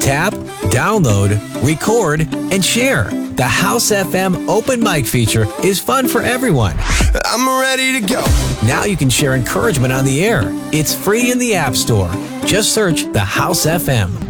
Tap, download, record, and share. The House FM open mic feature is fun for everyone. I'm ready to go. Now you can share encouragement on the air. It's free in the App Store. Just search the House FM.